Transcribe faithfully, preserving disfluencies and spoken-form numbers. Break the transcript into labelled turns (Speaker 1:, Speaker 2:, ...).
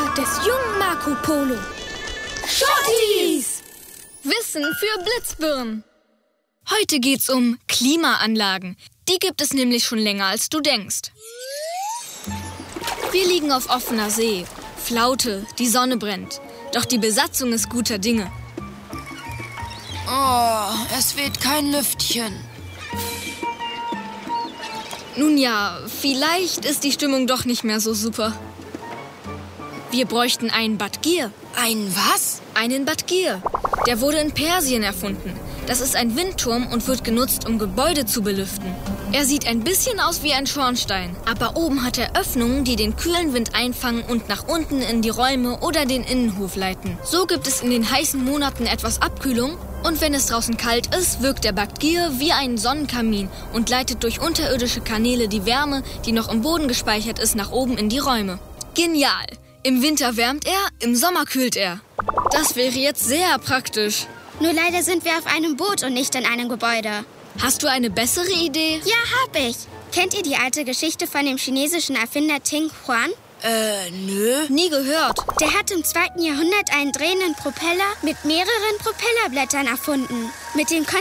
Speaker 1: Abenteuer des jungen Marco Polo. Schottis!
Speaker 2: Wissen für Blitzbirnen. Heute geht's um Klimaanlagen. Die gibt es nämlich schon länger, als du denkst. Wir liegen auf offener See. Flaute, die Sonne brennt. Doch die Besatzung ist guter Dinge.
Speaker 3: Oh, es weht kein Lüftchen.
Speaker 2: Nun ja, vielleicht ist die Stimmung doch nicht mehr so super. Wir bräuchten einen Badgir.
Speaker 3: Ein was?
Speaker 2: Einen Badgir. Der wurde in Persien erfunden. Das ist ein Windturm und wird genutzt, um Gebäude zu belüften. Er sieht ein bisschen aus wie ein Schornstein, aber oben hat er Öffnungen, die den kühlen Wind einfangen und nach unten in die Räume oder den Innenhof leiten. So gibt es in den heißen Monaten etwas Abkühlung und wenn es draußen kalt ist, wirkt der Badgir wie ein Sonnenkamin und leitet durch unterirdische Kanäle die Wärme, die noch im Boden gespeichert ist, nach oben in die Räume. Genial! Im Winter wärmt er, im Sommer kühlt er. Das wäre jetzt sehr praktisch.
Speaker 1: Nur leider sind wir auf einem Boot und nicht in einem Gebäude.
Speaker 2: Hast du eine bessere Idee?
Speaker 1: Ja, hab ich. Kennt ihr die alte Geschichte von dem chinesischen Erfinder Ting Huan?
Speaker 3: Äh, nö.
Speaker 2: Nie gehört.
Speaker 1: Der hat im zweiten Jahrhundert einen drehenden Propeller mit mehreren Propellerblättern erfunden. Mit dem konnte